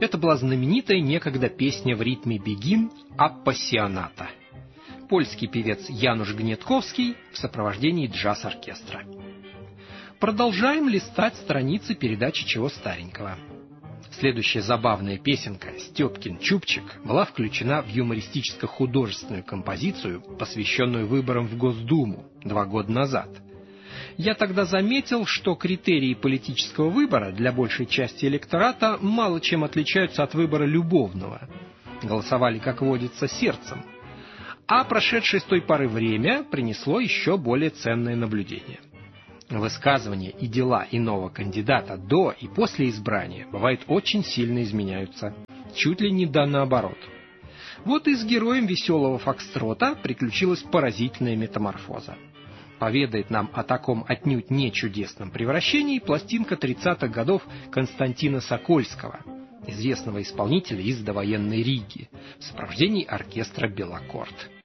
Это была знаменитая некогда песня в ритме бегин «Аппассионата». Польский певец Януш Гнетковский в сопровождении джаз-оркестра. Продолжаем листать страницы передачи «Чего старенького». Следующая забавная песенка «Степкин Чубчик» была включена в юмористическо-художественную композицию, посвященную выборам в Госдуму 2 года назад. Я тогда заметил, что критерии политического выбора для большей части электората мало чем отличаются от выбора любовного. Голосовали, как водится, сердцем. А прошедшее с той поры время принесло еще более ценное наблюдение. Высказывания и дела иного кандидата до и после избрания бывает очень сильно изменяются, чуть ли не да наоборот. Вот и с героем веселого фокстрота приключилась поразительная метаморфоза. Поведает нам о таком отнюдь не чудесном превращении пластинка 30-х годов Константина Сокольского, известного исполнителя из довоенной Риги, в сопровождении оркестра «Белаккорд».